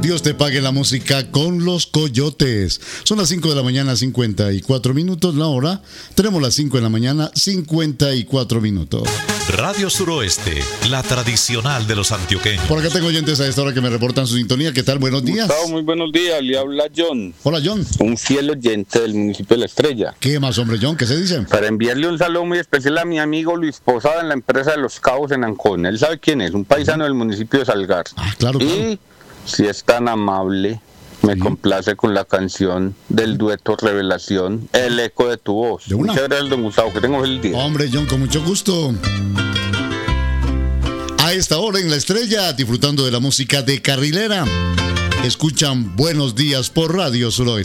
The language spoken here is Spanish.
Dios te pague la música con los Coyotes. Son las 5 de la mañana, 54 minutos la hora. Tenemos las 5 de la mañana, 54 minutos. Radio Suroeste, la tradicional de los antioqueños. Por acá tengo oyentes a esta hora que me reportan su sintonía. ¿Qué tal? Buenos días. Gustavo, muy buenos días. Le habla John. Hola, John. Un fiel oyente del municipio de La Estrella. ¿Qué más, hombre, John? ¿Qué se dice? Para enviarle un saludo muy especial a mi amigo Luis Posada en la empresa de Los Cabos en Ancón. Él sabe quién es, un paisano del municipio de Salgar. Ah, claro. Y si es tan amable, me complace con la canción del dueto Revelación, El eco de tu voz. ¿De una? Muchas gracias, don Gustavo, que tengo feliz día. Hombre, John, con mucho gusto. A esta hora en La Estrella, disfrutando de la música de Carrilera. Escuchan Buenos Días por Radio Suroeste.